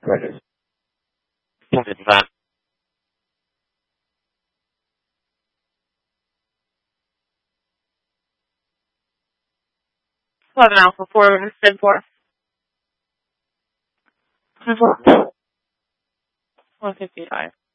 What is that? 11 Alpha 4, Sid 4. 155.